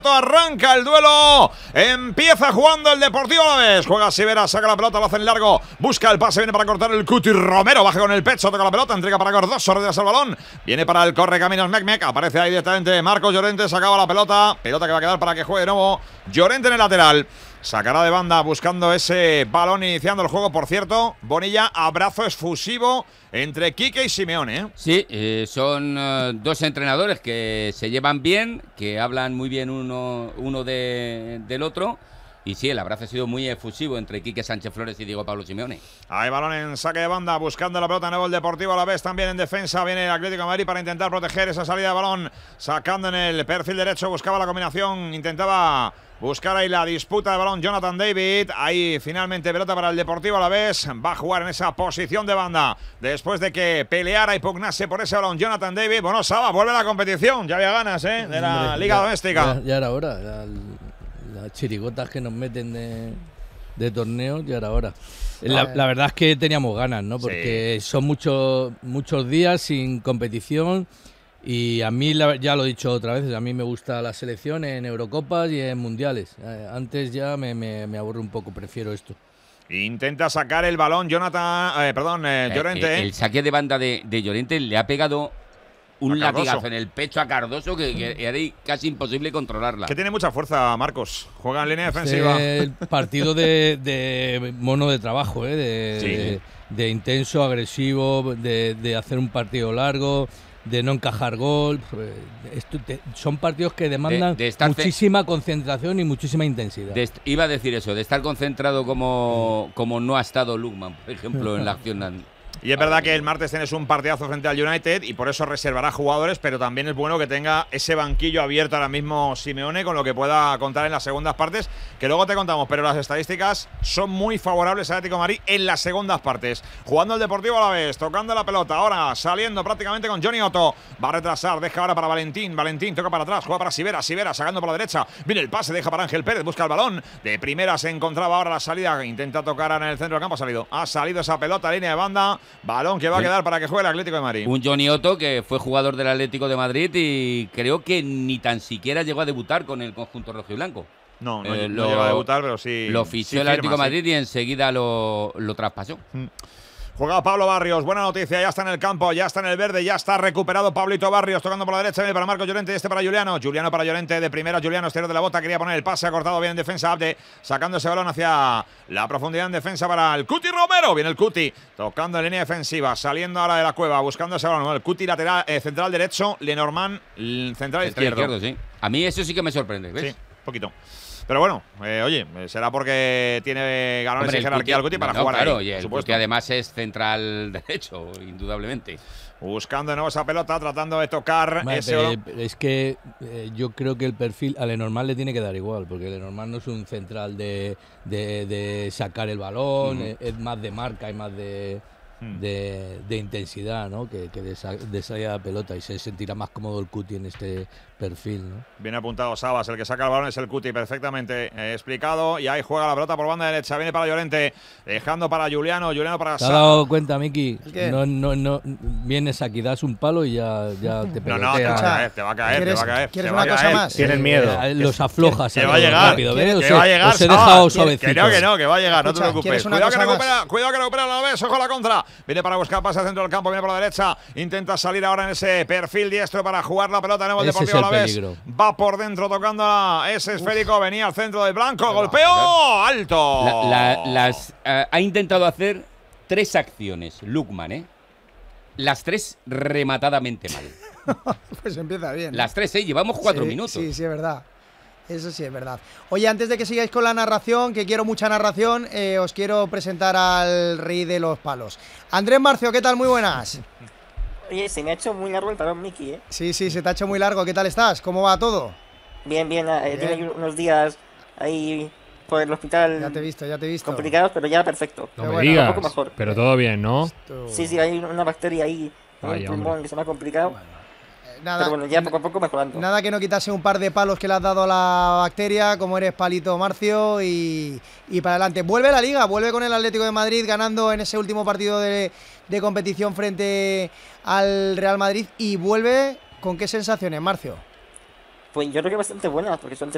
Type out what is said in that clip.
Arranca el duelo, empieza jugando el Deportivo Alavés, juega Sivera, saca la pelota, lo hace en largo, busca el pase, viene para cortar el Cuti, Romero baja con el pecho, toca la pelota, entrega para Cardoso, retrasa el balón, viene para el correcaminos Mecmec, aparece ahí directamente Marcos Llorente, sacaba la pelota que va a quedar para que juegue de nuevo Llorente en el lateral. Sacará de banda buscando ese balón, iniciando el juego. Por cierto, Bonilla, abrazo efusivo entre Quique y Simeone, ¿eh? Sí, son dos entrenadores que se llevan bien, que hablan muy bien uno del otro. Y sí, el abrazo ha sido muy efusivo entre Quique Sánchez Flores y Diego Pablo Simeone. Hay balón en saque de banda, buscando la pelota, nuevo el Deportivo Alavés, también en defensa, viene el Atlético de Madrid para intentar proteger esa salida de balón, sacando en el perfil derecho, buscaba la combinación, intentaba buscar ahí la disputa de balón Jonathan David, ahí finalmente pelota para el Deportivo Alavés, va a jugar en esa posición de banda, después de que peleara y pugnase por ese balón Jonathan David. Bueno, Saba, vuelve a la competición, ya había ganas, de la Liga Doméstica. Ya era hora, las chirigotas que nos meten de torneo, ya era hora. La verdad es que teníamos ganas, ¿no? Porque sí, son muchos días sin competición y a mí, ya lo he dicho otra vez, a mí me gusta la selección en Eurocopas y en Mundiales. Antes ya me aburre un poco, prefiero esto. Intenta sacar el balón Llorente. El saque de banda de Llorente le ha pegado un latigazo en el pecho a Cardoso que era casi imposible controlarla. Que tiene mucha fuerza, Marcos. Juega en línea defensiva. El partido de mono de trabajo, de intenso, agresivo, de hacer un partido largo, de no encajar gol. Son partidos que demandan muchísima concentración y muchísima intensidad. Iba a decir eso, de estar concentrado como no ha estado Lukman, por ejemplo, en la acción. Y es verdad que el martes tienes un partidazo frente al United y por eso reservará jugadores, pero también es bueno que tenga ese banquillo abierto ahora mismo Simeone con lo que pueda contar en las segundas partes, que luego te contamos, pero las estadísticas son muy favorables al Atlético de Madrid en las segundas partes. Jugando el Deportivo Alavés, tocando la pelota, ahora saliendo prácticamente con Johnny Otto, va a retrasar, deja ahora para Valentín, toca para atrás, juega para Sivera sacando por la derecha, viene el pase, deja para Ángel Pérez, busca el balón, de primera se encontraba ahora la salida, intenta tocar en el centro del campo, ha salido esa pelota, línea de banda. Balón que va a quedar para que juegue el Atlético de Madrid. Un Johnny Otto que fue jugador del Atlético de Madrid y creo que ni tan siquiera llegó a debutar con el conjunto rojiblanco. No llegó a debutar, pero sí. Lo fichó el Atlético de Madrid y enseguida lo traspasó. Juega Pablo Barrios, buena noticia, ya está en el campo, ya está en el verde, ya está recuperado Pablito Barrios, tocando por la derecha, viene para Marcos Llorente y este para Juliano. Juliano para Llorente, de primera Juliano, exterior de la bota, quería poner el pase, ha cortado bien en defensa, Abde, sacando ese balón hacia la profundidad en defensa para el Cuti Romero, viene el Cuti, tocando en línea defensiva, saliendo ahora de la cueva, buscando ese balón, el Cuti lateral, central derecho, Lenormand, central izquierdo. Sí. A mí eso sí que me sorprende, ¿ves? Sí, poquito. Pero bueno, oye, será porque tiene galones y jerarquía el Cuti para jugar claro, ahí, el Cuti además es central derecho, indudablemente. Buscando de nuevo esa pelota, tratando de tocar ese balón. Es que yo creo que el perfil a Lenormand le tiene que dar igual, porque Lenormand no es un central de sacar el balón, es más de marca y más de intensidad, ¿no? que de salida de pelota, y se sentirá más cómodo el Cuti en este perfil, ¿no? Bien apuntado Sabas, el que saca el balón es el Cuti, perfectamente explicado, y ahí juega la pelota por banda derecha, viene para Llorente, dejando para Juliano para ¿Te has dado cuenta, Miki? No, vienes aquí, das un palo y ya te peloteas. Te va a caer. ¿Quieres una cosa más? Tienes miedo. Los aflojas. Que va a llegar, rápido, que va a llegar. Os he dejado suavecito. Que va a llegar, no te preocupes. Cuidado que recupera la vez, ojo a la contra. Viene para buscar pase al centro del campo, viene por la derecha, intenta salir ahora en ese perfil diestro para jugar la pelota, nuevo el Deportivo Alavés. Va por dentro tocando a ese esférico, venía al centro del blanco, golpeo alto. Ha intentado hacer 3 acciones Lukman, las 3 rematadamente mal. Pues empieza bien. Las 3, llevamos 4 minutos. Sí, es verdad. Eso sí es verdad. Oye, antes de que sigáis con la narración, que quiero mucha narración, os quiero presentar al rey de los palos. Andrés Marcio, ¿qué tal? Muy buenas. Oye, se me ha hecho muy largo el parón, Miki, ¿eh? Sí, se te ha hecho muy largo. ¿Qué tal estás? ¿Cómo va todo? Bien. Tiene unos días ahí por el hospital. Ya te he visto. Complicados, pero ya perfecto. No me digas, un poco mejor. pero todo bien, ¿no? Sí, hay una bacteria ahí en el pulmón que se me ha complicado. Pero bueno, ya poco a poco mejorando. Nada que no quitase un par de palos que le has dado a la bacteria, como eres Palito Marcio, y para adelante. Vuelve la Liga, vuelve con el Atlético de Madrid ganando en ese último partido de competición frente al Real Madrid, y vuelve ¿con qué sensaciones, Marcio? Pues yo creo que bastante buenas, porque son 3